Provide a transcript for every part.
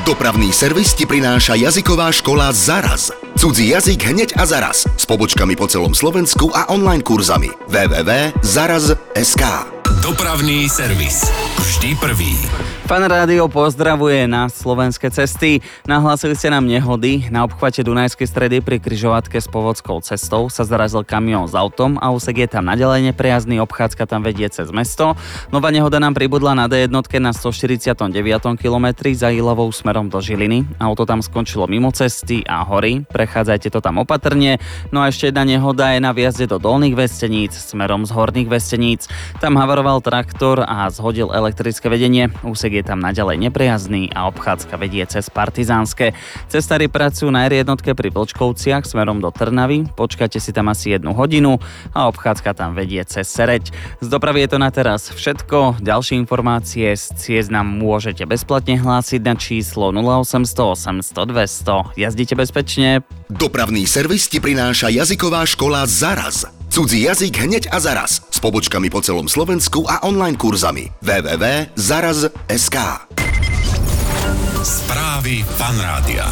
Dopravný servis ti prináša jazyková škola Zaraz. Cudzí jazyk hneď a zaraz. S pobočkami po celom Slovensku a online kurzami. www.zaraz.sk. Dopravný servis. Vždy prvý. Fan Rádio pozdravuje na slovenské cesty. Nahlásili ste nám nehody. Na obchvate Dunajskej Stredy pri križovatke s Povodskou cestou sa zarazil kamión s autom a úsek je tam naďalej nepriazný, obchádzka tam vedie cez mesto. Nová nehoda nám pribudla na D1 na 149. kilometri za Ilovou smerom do Žiliny. Auto tam skončilo mimo cesty a hory. Prechádzajte to tam opatrne. No a ešte jedna nehoda je na viazde do Dolných Vesteníc smerom z Horných Vesteníc. Tam havaroval traktor a zhodil elektrické vedenie. Úsek je tam naďalej nepriazný a obchádzka vedie cez Partizánske. Cestári pracujú na R1 pri Vlčkovciach smerom do Trnavy. Počkajte si tam asi 1 hodinu a obchádzka tam vedie cez Sereď. Z dopravy je to na teraz všetko. Ďalšie informácie z ciest nám môžete bezplatne hlásiť na číslo 0800 800 200. Jazdite bezpečne. Dopravný servis ti prináša jazyková škola Zaraz. Cudzí jazyk hneď a zaraz. S pobočkami po celom Slovensku a online kurzami. www.zaraz.sk. Správy Fan Rádia.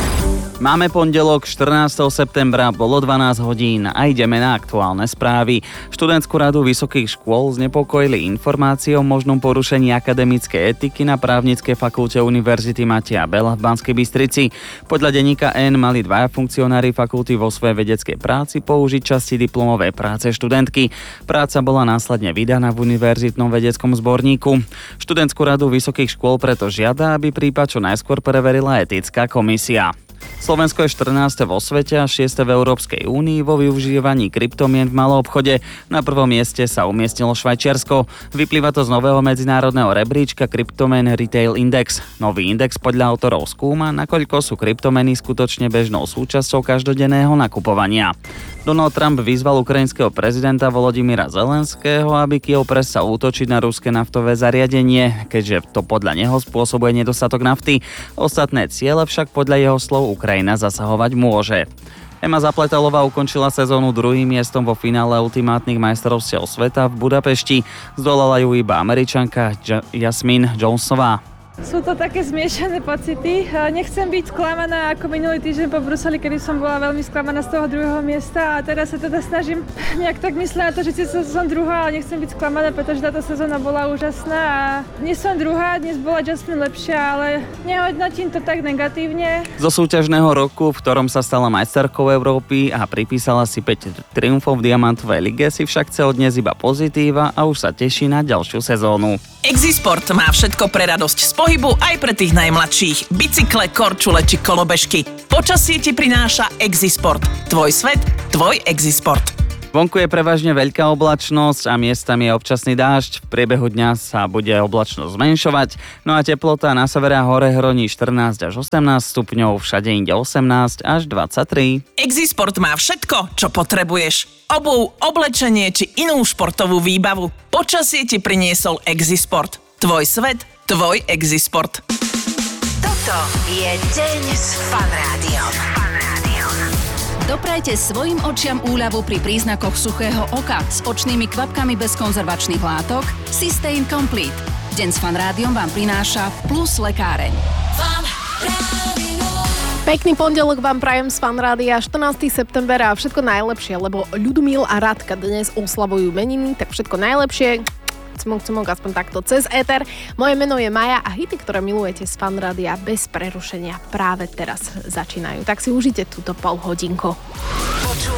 Máme pondelok 14. septembra, bolo 12 hodín a ideme na aktuálne správy. Študentskú radu vysokých škôl znepokojili informácie o možnom porušení akademickej etiky na Právnickej fakulte Univerzity Mateja Bela v Banskej Bystrici. Podľa denníka N mali 2 funkcionári fakulty vo svojej vedeckej práci použiť časti diplomovej práce študentky. Práca bola následne vydaná v univerzitnom vedeckom zborníku. Študentskú radu vysokých škôl preto žiada, aby prípad čo najskôr preverila etická komisia. Slovensko je 14. vo svete a 6. v Európskej únii vo využívaní kryptomien v maloobchode. Na prvom mieste sa umiestnilo Švajčiarsko. Vyplýva to z nového medzinárodného rebríčka Kryptomen Retail Index. Nový index podľa autorov skúma, nakoľko sú kryptomeny skutočne bežnou súčasťou každodenného nakupovania. Donald Trump vyzval ukrajinského prezidenta Volodymyra Zelenského, aby Kyjev prestal útočiť na ruské naftové zariadenie, keďže to podľa neho spôsobuje nedostatok nafty. Ostatné ciele však podľa jeho slov Ukrajina zasahovať môže. Ema Zapletalová ukončila sezónu 2. miestom vo finále ultimátnych majstrovstiev sveta v Budapešti. Zdolala ju iba Američanka Jasmine Jonesová. Sú to také zmiešané pocity. Nechcem byť sklamaná ako minulý týždeň po Bruseli, kedy som bola veľmi sklamaná z toho 2. miesta a teraz sa teda snažím nejak tak myslieť na to, že som druhá, ale nechcem byť sklamaná, pretože táto sezóna bola úžasná a dnes som druhá, dnes bola Jasmine lepšia, ale nehodnotím to tak negatívne. Zo súťažného roku, v ktorom sa stala majsterkou Európy a pripísala si 5 triumfov v diamantovej lige, si však chce odniesť iba pozitíva a už sa teší na ďalšiu sezónu. Exisport má všetko pre radosť z pohybu aj pre tých najmladších. Bicykle, korčule či kolobežky. Počasie ti prináša Exisport. Tvoj svet, tvoj Exisport. Vonku je prevažne veľká oblačnosť a miestami je občasný dážď. V priebehu dňa sa bude oblačnosť zmenšovať, no a teplota na severe a hore hroní 14 až 18 stupňov, všade inde 18 až 23. Exisport má všetko, čo potrebuješ. Obuv, oblečenie či inú športovú výbavu. Počasie ti priniesol Exisport. Tvoj svet, tvoj Exisport. Toto je deň s Fan Rádiom. Doprajte svojim očiam úľavu pri príznakoch suchého oka s očnými kvapkami bez konzervačných látok Systane Complete. Deň s Fan Rádiom vám prináša Plus lekáreň. Pekný pondelok vám prajem z Fan Rádia, 14. september a všetko najlepšie, lebo Ľudomíl a Radka dnes oslavujú meniny, tak všetko najlepšie. Cmok, aspoň takto cez éter. Moje meno je Maja a hity, ktoré milujete z Fan Rádia bez prerušenia práve teraz začínajú. Tak si užite túto polhodinku. Počúvaj